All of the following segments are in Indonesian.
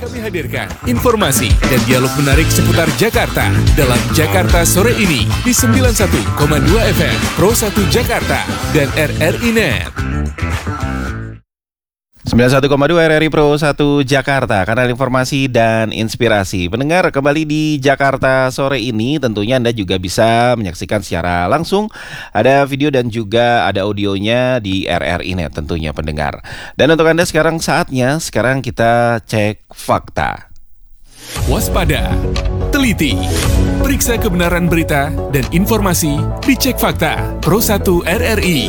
Kami hadirkan informasi dan dialog menarik seputar Jakarta dalam Jakarta Sore ini di 91,2 FM Pro 1 Jakarta dan RRI Net. 91,2 RRI Pro 1 Jakarta, kanal informasi dan inspirasi. Pendengar, kembali di Jakarta Sore ini tentunya Anda juga bisa menyaksikan secara langsung. Ada video dan juga ada audionya di RRI Net tentunya pendengar. Dan untuk Anda sekarang kita cek fakta. Waspada, teliti, periksa kebenaran berita dan informasi di Cek Fakta Pro 1 RRI.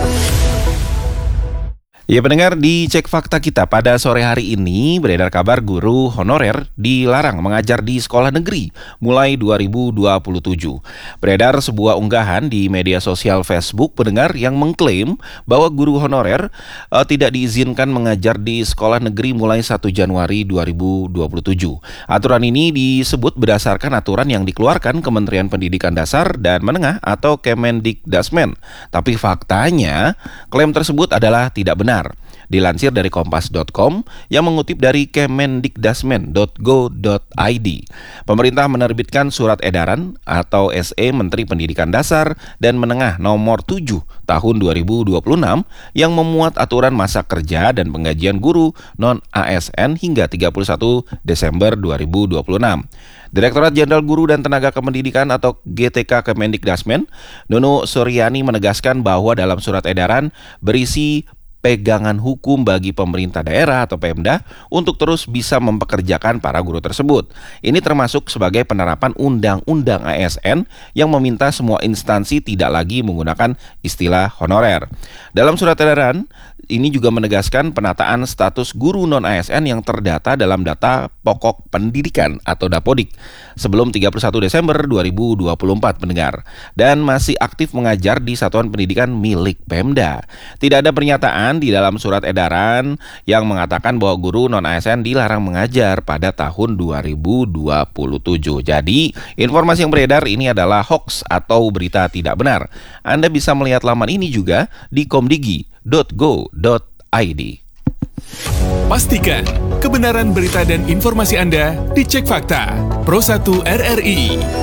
Ya pendengar, di Cek Fakta kita pada sore hari ini beredar kabar guru honorer dilarang mengajar di sekolah negeri mulai 2027. Beredar sebuah unggahan di media sosial Facebook pendengar yang mengklaim bahwa guru honorer tidak diizinkan mengajar di sekolah negeri mulai 1 Januari 2027. Aturan ini disebut berdasarkan aturan yang dikeluarkan Kementerian Pendidikan Dasar dan Menengah atau Kemendikdasmen. Tapi faktanya klaim tersebut adalah tidak benar. Dilansir dari kompas.com yang mengutip dari kemendikdasmen.go.id. Pemerintah menerbitkan surat edaran atau SE Menteri Pendidikan Dasar dan Menengah nomor 7 tahun 2026 yang memuat aturan masa kerja dan penggajian guru non-ASN hingga 31 Desember 2026. Direktorat Jenderal Guru dan Tenaga Kependidikan atau GTK Kemendikdasmen, Nunu Suryani menegaskan bahwa dalam surat edaran berisi pegangan hukum bagi pemerintah daerah atau Pemda untuk terus bisa mempekerjakan para guru tersebut. Ini termasuk sebagai penerapan Undang-Undang ASN yang meminta semua instansi tidak lagi menggunakan istilah honorer. Dalam surat edaran ini juga menegaskan penataan status guru non-ASN yang terdata dalam data pokok pendidikan atau Dapodik sebelum 31 Desember 2024 pendengar dan masih aktif mengajar di satuan pendidikan milik Pemda. Tidak ada pernyataan di dalam surat edaran yang mengatakan bahwa guru non-ASN dilarang mengajar pada tahun 2027. Jadi, informasi yang beredar ini adalah hoax atau berita tidak benar. Anda bisa melihat laman ini juga di komdigi.go.id. Pastikan kebenaran berita dan informasi Anda di Cek Fakta Pro 1 RRI.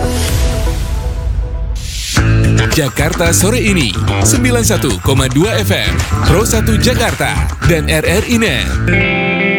Jakarta Sore ini 91,2 FM Pro 1 Jakarta dan RRI Net.